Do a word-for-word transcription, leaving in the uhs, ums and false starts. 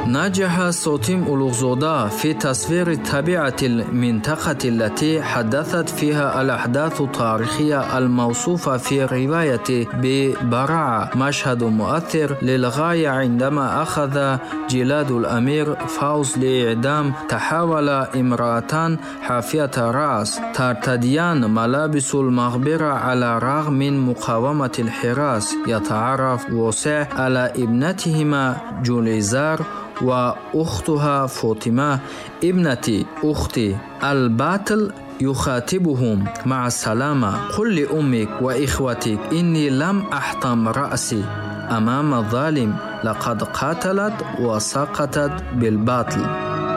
نجح سوتيم أولوغزودا في تصوير طبيعة المنطقة التي حدثت فيها الأحداث التاريخية الموصوفة في رواية ببراعة. مشهد مؤثر للغاية عندما أخذ جلاد الأمير فوز لإعدام تحول امرأتان حافية رأس ترتديان ملابس المغبرة على الرغم من مقاومة الحراس. يتعرف وسع على ابنتهما جوليزار وأختها فاطمة ابنة أختي. الباطل يخاطبهم: مع السلامة، قل لأمك وإخوتك إني لم أحطم رأسي أمام الظالم، لقد قاتلت وسقطت بالباطل.